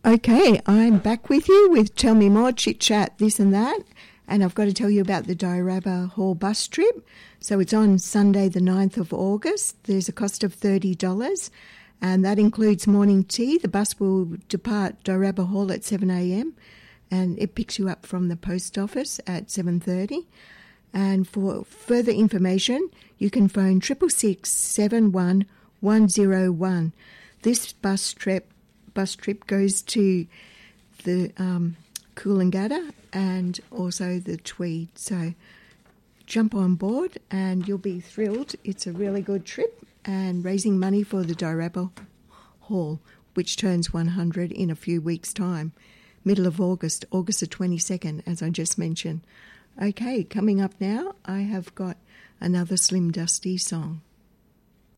Okay, I'm back with you with Tell Me More, Chit Chat, this and that. And I've got to tell you about the Diaraba Hall bus trip. So it's on Sunday the 9th of August. There's a cost of $30 and that includes morning tea. The bus will depart Diaraba Hall at 7 a.m. and it picks you up from the post office at 7:30. And for further information, you can phone 666 71101. This bus trip goes to the Coolangatta and also the Tweed. So jump on board and you'll be thrilled. It's a really good trip and raising money for the Diaraba Hall, which turns 100 in a few weeks' time. Middle of August, August the 22nd, as I just mentioned. Okay, coming up now, I have got another Slim Dusty song.